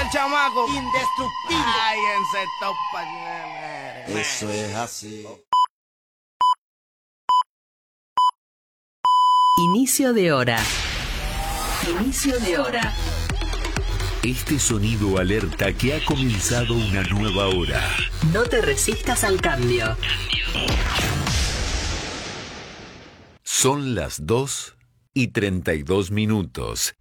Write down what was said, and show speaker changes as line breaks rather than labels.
chamaco indestructible. Ay, en topa.
Eso es así.
Inicio de hora. Inicio de hora.
Este sonido alerta que ha comenzado una nueva hora.
No te resistas al cambio.
Son las 2:32.